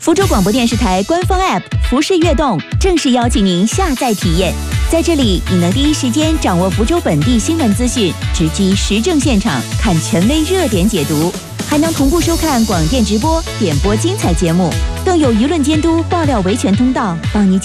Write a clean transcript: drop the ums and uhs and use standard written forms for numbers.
福州广播电视台官方 App 福视悦动正式邀请您下载体验。在这里，你能第一时间掌握福州本地新闻资讯，直击时政现场，看权威热点解读，还能同步收看广电直播、点播精彩节目，更有舆论监督、爆料维权通道，帮你